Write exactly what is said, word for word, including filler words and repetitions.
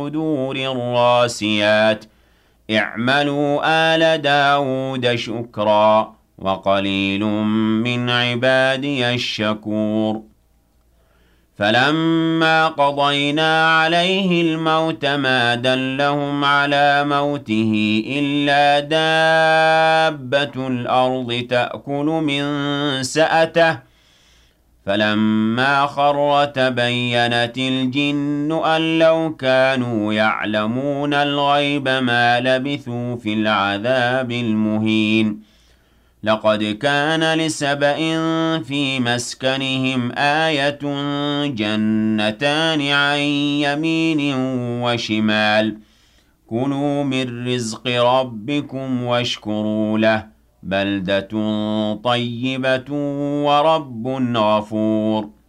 دور الراسيات اعملوا آل داود شكرا وقليل من عبادي الشكور فلما قضينا عليه الموت ما دلهم على موته إلا دابة الأرض تأكل من سأته فلما خر تبينت الجن أن لو كانوا يعلمون الغيب ما لبثوا في العذاب المهين لقد كان لسبإ في مسكنهم آية جنتان عن يمين وشمال كلوا من رزق ربكم واشكروا له بلدة طيبة ورب غفور